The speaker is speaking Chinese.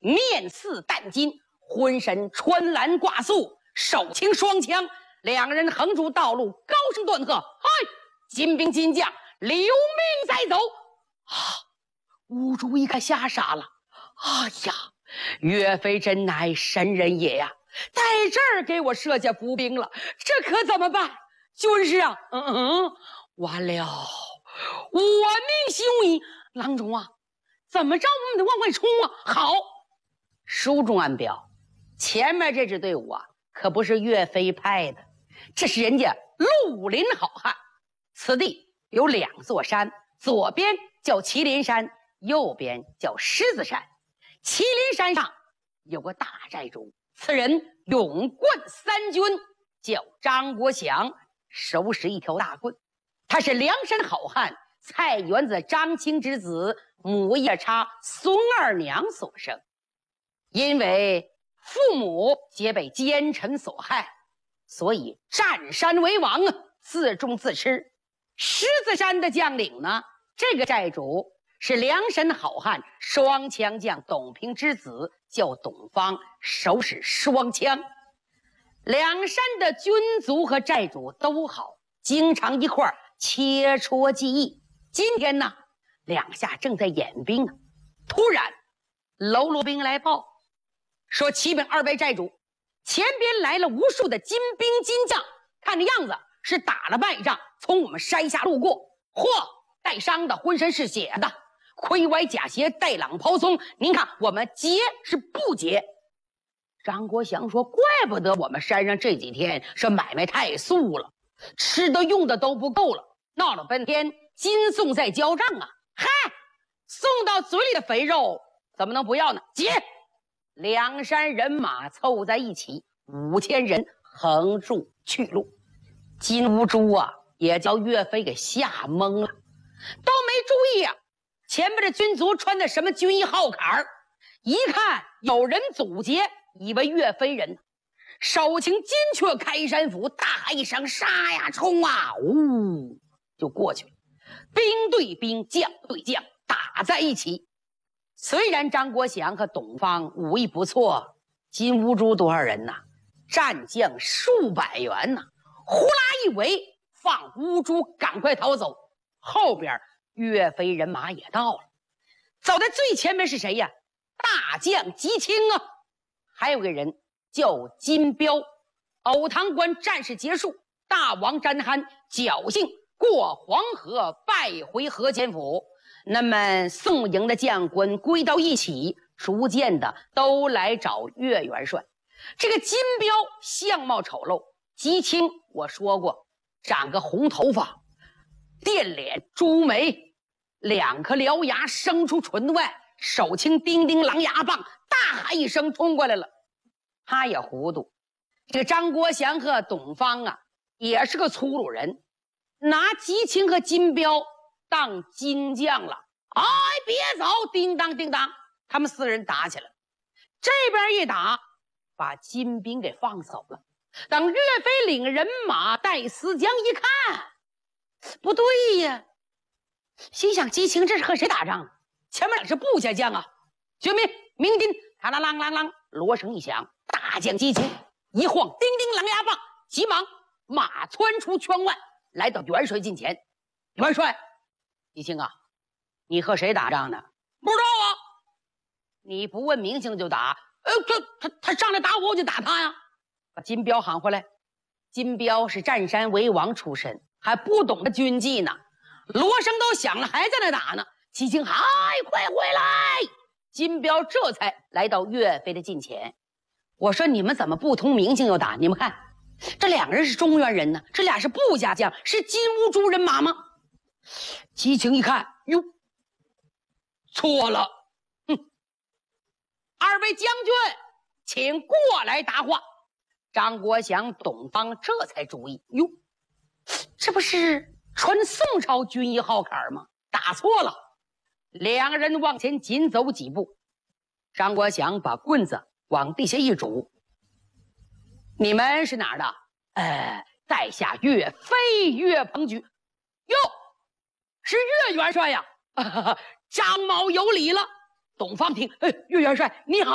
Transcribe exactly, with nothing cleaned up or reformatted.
面似淡金，浑身穿蓝挂素，手擎双枪，两人横住道路，高声断喝：“嗨！金兵金将，留命再走！”啊！乌珠一看吓傻了，哎呀，岳飞真乃神人也呀，在这儿给我设下伏兵了，这可怎么办？军师啊，嗯嗯，完了，我命休矣！郎中啊，怎么着我们得往外冲啊？好，书中暗表，前面这支队伍啊，可不是岳飞派的，这是人家绿林好汉。此地有两座山，左边叫麒麟山，右边叫狮子山。麒麟山上有个大寨主，此人勇冠三军，叫张国祥，手使一条大棍。他是梁山好汉蔡元子张青之子，母夜叉孙二娘所生。因为父母皆被奸臣所害，所以占山为王啊，自重自吃。狮子山的将领呢，这个寨主是梁山好汉双枪将董平之子，叫董方，手使双枪。两山的军卒和寨主都好，经常一块切磋技艺。今天呢，两下正在演兵啊，突然喽啰兵来报，说启禀二位寨主，前边来了无数的金兵金将，看这样子是打了败仗，从我们山下路过，嚯，带伤的，浑身是血的，盔歪甲斜，带朗袍松，您看我们劫是不劫？张国祥说，怪不得我们山上这几天是买卖太素了，吃的用的都不够了，闹了半天金送在交账啊，嗨，送到嘴里的肥肉怎么能不要呢？劫！两山人马凑在一起，五千人横住去路。金乌珠啊，也叫岳飞给吓懵了，都没注意啊，前面的军卒穿的什么军衣号坎儿，一看有人阻截，以为岳飞人，手擎金阙开山斧，大喊一声：“杀呀，冲啊！”呜，就过去了。兵对兵，将对将，打在一起。虽然张国祥和董方武艺不错，金乌珠多少人呐？战将数百员呐！呼啦一围，放乌珠赶快逃走。后边岳飞人马也到了，走在最前面是谁呀？大将吉清啊！还有个人叫金彪。藕塘关战事结束，大王詹憨侥幸过黄河，败回河间府。那么宋营的将官归到一起，逐渐的都来找岳元帅。这个金彪相貌丑陋，吉清我说过，长个红头发，电脸朱眉，两颗獠牙生出唇外，手擎叮叮狼牙棒，大喊一声冲过来了。他也糊涂。这个张国祥和董方啊，也是个粗鲁人，拿吉清和金彪当金将了。哎，别走！叮当叮当，他们四人打起来了。这边一打，把金兵给放走了。等岳飞领人马带思江一看，不对呀，心想吉清这是和谁打仗？前面是部下将啊！军民鸣金，啷啷啷啷啷，锣声一响，大将吉清一晃叮叮狼牙棒，急忙马窜出圈外，来到元帅近前。元帅，吉清啊，你和谁打仗呢？不知道啊。你不问名姓就打？呃，他他他上来打我，我就打他呀。把金彪喊回来。金彪是占山为王出身，还不懂得军纪呢。锣声都响了，还在那打呢。吉清，嗨，快回来！金彪这才来到岳飞的近前。我说你们怎么不通名姓就打？你们看，这两个人是中原人呢，这俩是部下将，是金乌珠人马吗？吉清一看，哟，错了，哼！二位将军，请过来答话。张国祥、董方这才注意，哟，这不是穿宋朝军衣号坎吗？打错了。两个人往前紧走几步，张国祥把棍子往地下一拄。你们是哪儿的？呃，在下岳飞岳鹏举。哟，是岳元帅呀！张某有礼了。董方听，哎，岳元帅你好。